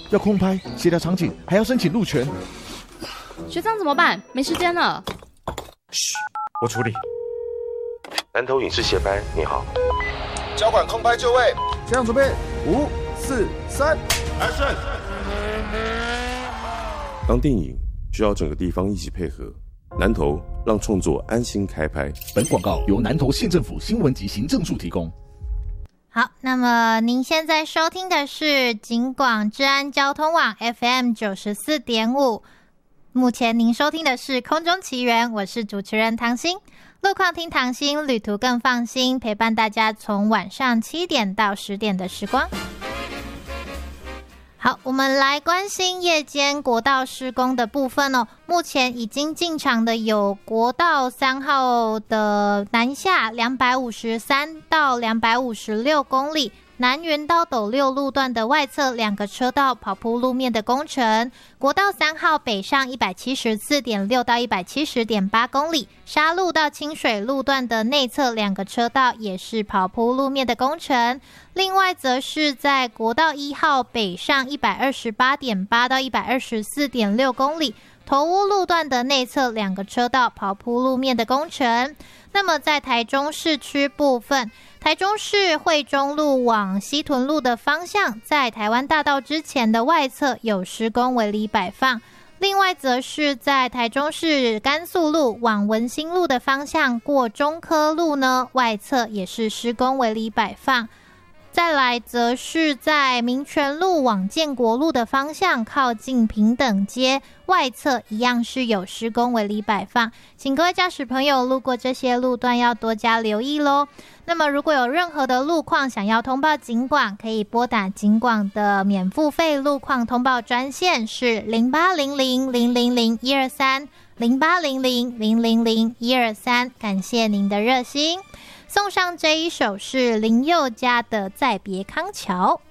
要空拍、协调场景，还要申请路权。 学长怎么办？没时间了。 嘘，我处理。南投影视协拍，你好。 交管空拍就位， 这样准备，5、4、3 ，Action！ 当电影需要整个地方一起配合，南投让创作安心开拍。 本广告由南投县政府新闻及行政署提供。 好，那么您现在收听的是警广治安交通网 FM 94.5。目前您收听的是空中奇缘，我是主持人唐心。路况听唐心，旅途更放心，陪伴大家从晚上7点到10点的时光。好，我们来关心夜间国道施工的部分哦。目前已经进场的有国道3号的南下253到256公里，南云到斗六路段的外侧2个车道跑铺路面的工程，国道3号北上174.6到170.8公里，沙路到清水路段的内侧2个车道也是跑铺路面的工程。另外则是在国道1号北上128.8到124.6公里，头屋路段的内侧2个车道跑铺路面的工程。那么在台中市区部分，台中市惠中路往西屯路的方向，在台湾大道之前的外侧有施工围篱摆放。另外则是在台中市甘肃路往文心路的方向过中科路呢，外侧也是施工围篱摆放。再来则是在民权路往建国路的方向，靠近平等街外侧一样是有施工围篱摆放，请各位驾驶朋友路过这些路段要多加留意咯。那么如果有任何的路况想要通报警广，可以拨打警广的免付费路况通报专线是0800000123 0800000123，感谢您的热心。送上这一首是林宥嘉的《再别康桥》。